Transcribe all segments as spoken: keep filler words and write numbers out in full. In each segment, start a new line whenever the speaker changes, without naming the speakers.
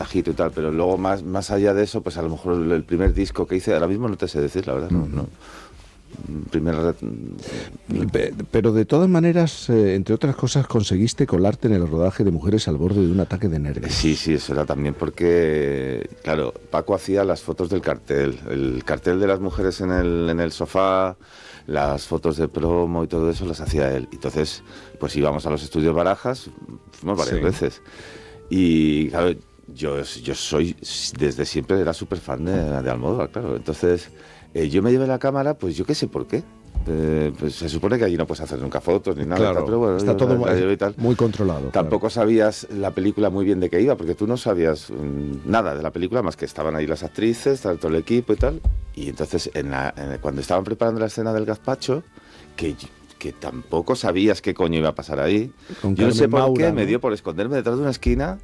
bajito y tal, pero luego más, más allá de eso, pues a lo mejor el, el primer disco que hice, ahora mismo no te sé decir, la verdad, no, no. Primera...
Pero de todas maneras, eh, entre otras cosas, conseguiste colarte en el rodaje de Mujeres al borde de un ataque de nervios.
Sí, sí, eso era también porque, claro, Paco hacía las fotos del cartel, el cartel de las mujeres en el, en el sofá, las fotos de promo y todo eso las hacía él. Entonces, pues íbamos a los estudios Barajas, fuimos varias sí. veces. Y, claro, yo, yo soy, desde siempre era súper fan de, de Almodóvar, claro. Entonces... Eh, yo me llevé la cámara, pues yo qué sé por qué. Eh, pues se supone que allí no puedes hacer nunca fotos ni nada,
claro,
tal, pero bueno,
está todo
la, la y tal.
muy controlado.
Tampoco claro. sabías la película muy bien de qué iba, porque tú no sabías mmm, nada de la película, más que estaban ahí las actrices, todo el equipo y tal. Y entonces, en la, en el, cuando estaban preparando la escena del gazpacho, que... que tampoco sabías qué coño iba a pasar ahí. Con yo no sé por Maura, qué, ¿no? Me dio por esconderme detrás de una esquina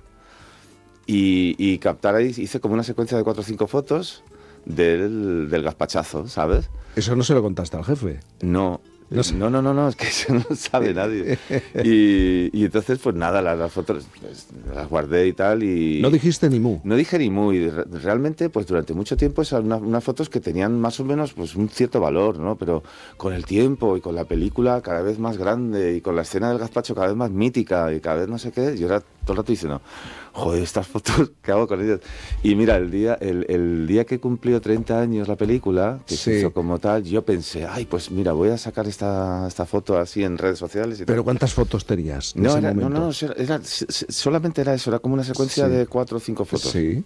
y, y captar ahí, hice como una secuencia de cuatro o cinco fotos del, del gazpachazo, ¿sabes?
¿Eso no se lo contaste al jefe?
No, no, no, no, no, no, es que eso no sabe nadie. Y, y entonces, pues nada, las, las fotos pues, las guardé y tal y...
¿No dijiste ni mu?
No dije ni mu y re, realmente, pues durante mucho tiempo esas una, unas fotos que tenían más o menos pues un cierto valor, ¿no? Pero con el tiempo y con la película cada vez más grande y con la escena del gazpacho cada vez más mítica y cada vez no sé qué, yo era todo el rato diciendo... Joder, estas fotos, ¿qué hago con ellas? Y mira, el día, el, el día que cumplió treinta años la película, que sí. se hizo como tal, yo pensé, ay, pues mira, voy a sacar esta, esta foto así en redes sociales y
¿Pero
tal.
cuántas fotos tenías en
no,
ese
era,
momento?
no, no, era, era, solamente era eso, era como una secuencia sí. de cuatro o cinco fotos.
Sí.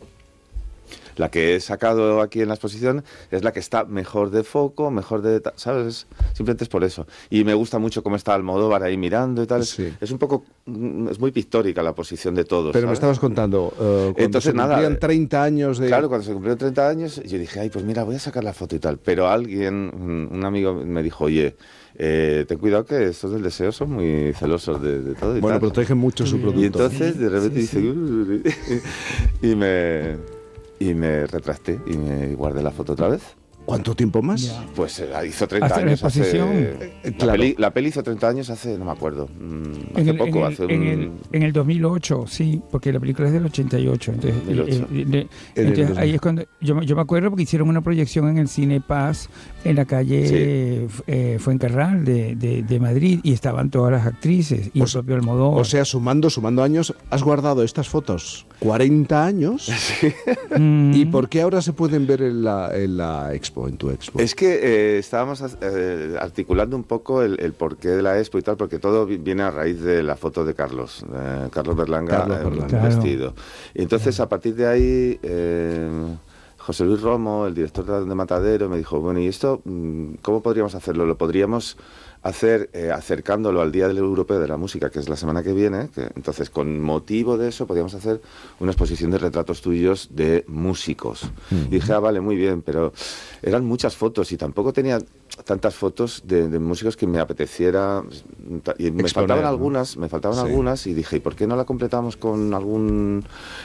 La que he sacado aquí en la exposición es la que está mejor de foco, mejor de... ¿Sabes? Simplemente es por eso. Y me gusta mucho cómo está Almodóvar ahí mirando y tal. Sí. Es un poco... Es muy pictórica la posición de todos.
Pero
¿sabes?
me estabas contando, uh, cuando
Entonces,
se cumplían
nada,
treinta años de...
Claro, cuando se cumplieron treinta años, yo dije, ay, pues mira, voy a sacar la foto y tal. Pero alguien, un amigo me dijo, oye... Eh, ten cuidado que estos del deseo son muy celosos de, de todo y
bueno,
tal.
protegen mucho su producto.
Y entonces,
sí,
de repente,
sí,
dice... Sí. y me... Y me retracté y me guardé la foto otra vez.
¿Cuánto tiempo más?
Ya.
Pues eh, hizo treinta
¿Hace
años.
Hace,
eh,
eh,
la,
claro.
peli, la peli hizo treinta años hace, no me acuerdo, mmm, hace
en el,
poco.
En el,
hace
en,
un...
el, en el dos mil ocho, sí, porque la película es del ochenta y ocho. Entonces,
dos mil ocho.
Eh, eh, eh, entonces ahí es cuando. Yo, yo me acuerdo porque hicieron una proyección en el Cine Paz, en la calle sí. eh, Fuencarral de, de, de Madrid, y estaban todas las actrices y o el propio Almodóvar.
O sea, sumando, sumando años, has guardado estas fotos cuarenta años.
Sí.
¿Y por qué ahora se pueden ver en la, en la expo, en tu expo?
Es que eh, estábamos eh, articulando un poco el, el porqué de la expo y tal, porque todo viene a raíz de la foto de Carlos, eh, Carlos Berlanga,
Carlos Berlanga.
Eh,
Claro.
vestido. Y entonces, claro. a partir de ahí... Eh, José Luis Romo, el director de Matadero, me dijo, bueno, ¿y esto cómo podríamos hacerlo? Lo podríamos hacer eh, acercándolo al Día del Europeo de la Música, que es la semana que viene, que, entonces con motivo de eso podríamos hacer una exposición de retratos tuyos de músicos. Uh-huh. Y dije, ah, vale, muy bien, pero eran muchas fotos y tampoco tenía tantas fotos de, de músicos que me apeteciera, y me Exponer, faltaban ¿no? algunas, me faltaban sí. algunas y dije, ¿y por qué no la completamos con algún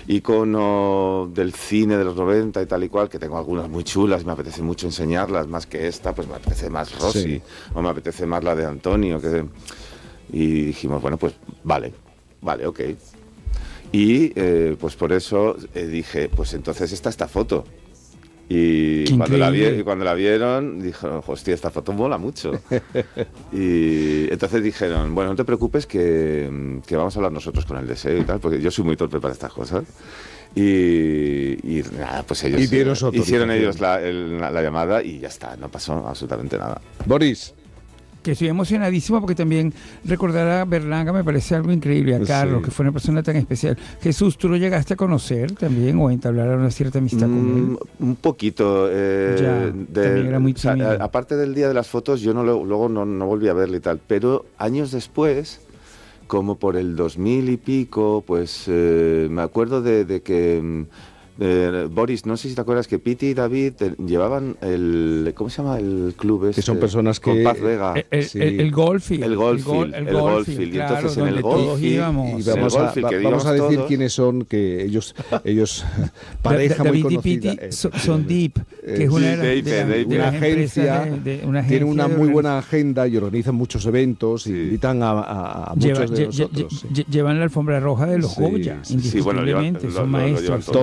icono del cine de los noventa y tal y cual, que tengo algunas muy chulas, me apetece mucho enseñarlas, más que esta, pues me apetece más Rossi, sí. o me apetece más la de Antonio, que... y dijimos, bueno, pues vale, vale, ok. Y eh, pues por eso eh, dije, pues entonces está esta foto. Y cuando, la vi, y cuando la vieron, dijeron, hostia, esta foto mola mucho. Y entonces dijeron, bueno, no te preocupes que, que vamos a hablar nosotros con el deseo y tal, porque yo soy muy torpe para estas cosas. Y, y nada, pues ellos
eh,
hicieron ellos la, el, la, la llamada y ya está, no pasó absolutamente nada.
Boris.
Que estoy emocionadísimo porque también recordar a Berlanga me parece algo increíble, a Carlos, sí. que fue una persona tan especial. Jesús, ¿tú lo llegaste a conocer también o a entablar una cierta amistad mm, con él?
Un poquito. Eh,
ya,
de,
también era muy tímido.
O sea, aparte del día de las fotos, yo no lo, luego no, no volví a verle y tal, pero años después, como por el dos mil y pico, pues eh, me acuerdo de, de que... Eh, Boris, no sé si te acuerdas que Piti y David te, llevaban el... ¿Cómo se llama el club este?
Que son personas que...
Con Paz Vega.
El, el, sí. el, el Goldfield.
El Goldfield. El, el Goldfield.
Claro,
y entonces en el
Goldfield íbamos.
Y vamos, a,
Goldfield,
va, vamos a decir todos. quiénes son, que ellos... ellos pareja
David
muy
conocida.
y Piti
son, son Deep, que es una,
sí,
de, de, de,
una agencia, de, de una agencia. Tiene una muy buena agenda y organizan muchos eventos sí. y invitan a, a, a
Lleva,
muchos de
lle,
nosotros.
Lle, sí. Llevan la alfombra roja de los
sí,
Goya,
sí,
indiscutiblemente,
sí, bueno,
son
lo,
maestros.
lo, lo